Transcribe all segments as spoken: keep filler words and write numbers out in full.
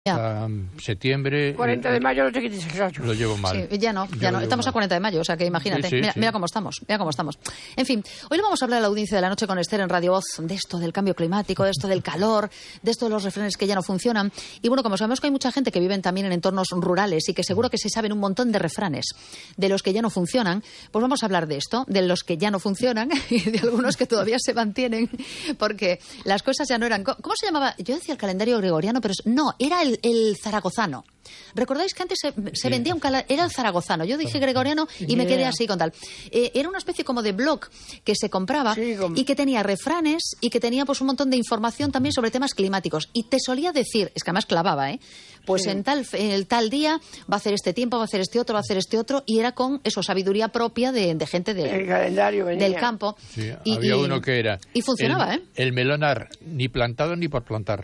Ya. Um, septiembre... cuarenta de mayo no te quites el rollo. Lo llevo mal. Sí, ya no, ya no. Estamos mal. a cuarenta de mayo, o sea que imagínate. Sí, sí, mira, sí. mira cómo estamos, mira cómo estamos. En fin, hoy le vamos a hablar a la audiencia de la noche con Esther en Radio Voz de esto del cambio climático, de esto del calor, de esto de los refranes que ya no funcionan. Y bueno, como sabemos que hay mucha gente que vive también en entornos rurales y que seguro que se saben un montón de refranes de los que ya no funcionan, pues vamos a hablar de esto, de los que ya no funcionan y de algunos que todavía se mantienen, porque las cosas ya no eran... ¿Cómo se llamaba? Yo decía el calendario gregoriano, pero no, era el, el zaragozano. ¿Recordáis que antes se, se Sí. vendía un calendario? Era el zaragozano. Yo dije gregoriano y me quedé así con tal. Eh, era una especie como de blog que se compraba Sí, como- y que tenía refranes y que tenía pues un montón de información también sobre temas climáticos. Y te solía decir, es que además clavaba, ¿eh? Pues Sí. en tal en el tal día va a hacer este tiempo, va a hacer este otro, va a hacer este otro. Y era con eso, sabiduría propia de, de gente de, El calendario venía. del campo. Sí, Y- había y- uno que era... Y funcionaba, el, ¿eh? El melonar, ni plantado ni por plantar.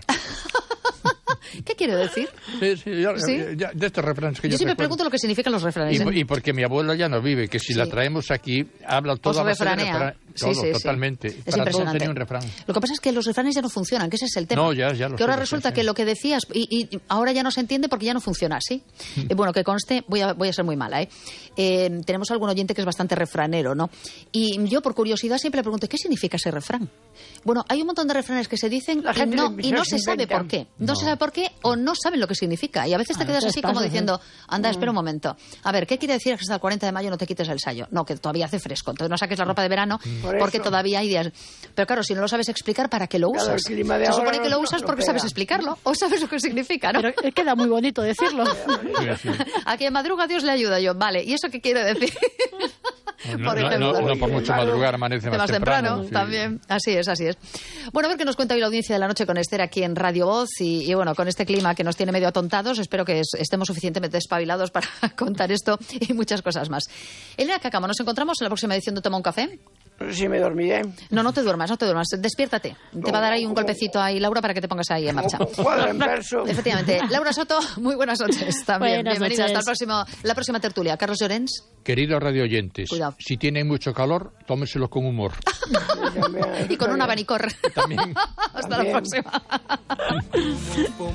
¿Qué quiere decir? Sí, sí, yo- ¿Sí? ya- de estos refranes que Yo yo, siempre recuerdo. pregunto lo que significan los refranes. Y, ¿eh? y porque mi abuelo ya no vive, que si Sí. la traemos aquí, habla todo Os a base de refranea. refrán. Sí, Todo, sí, sí. totalmente. Es Para todo impresionante. tenía un refrán. Lo que pasa es que los refranes ya no funcionan, que ese es el tema. No, ya- ya lo que ahora sé, lo resulta sé, que sí. lo que decías, y, y ahora ya no se entiende porque ya no funciona así. Eh, bueno, que conste, voy a, voy a ser muy mala, ¿eh? Eh, Tenemos algún oyente que es bastante refranero, ¿no? Y yo, por curiosidad, siempre le pregunto, ¿qué significa ese refrán? Bueno, hay un montón de refranes que se dicen La y gente no, lo- y no lo se sabe inventa. por qué. No, No. se sabe por qué o no saben lo que significa. Y a veces te Ah, quedas te así como pasas, ¿eh? diciendo, anda, espera un momento. A ver, ¿qué quiere decir que hasta el cuarenta de mayo no te quites el sayo? No, que todavía hace fresco. Entonces no saques la ropa de verano Por porque eso. todavía hay días. Pero claro, si no lo sabes explicar, ¿para qué lo Claro, usas? el clima de Se ahora supone que no lo nos usas lo porque pega. sabes explicarlo o sabes lo que significa, ¿no? Pero eh, queda muy bonito decirlo. Sí, sí. A quien madruga Dios le ayuda yo. Vale, ¿y eso qué quiere decir? No, Por no, ejemplo. no, no por mucho madrugar amanece De más, más temprano, sí. también. Así es, así es. Bueno, a ver qué nos cuenta hoy la audiencia de la noche con Esther aquí en Radio Voz y, y bueno, con este clima que nos tiene medio atontados, espero que es- estemos suficientemente espabilados para contar esto y muchas cosas más. Elena Cácamo, nos encontramos en la próxima edición de Toma un Café. Sí, me dormiré. No, no te duermas, no te duermas, despiértate. Te va a dar ahí un golpecito ahí, Laura, para que te pongas ahí en marcha. Como cuadro en verso. Efectivamente. Laura Soto, muy buenas noches también. Buenas Bienvenida hasta el noches. próximo, la próxima tertulia. Carlos Llorens. Queridos radioyentes, Cuidado. si tienen mucho calor, tómenselo con humor. Y con un abanicor. También. Hasta la También. próxima.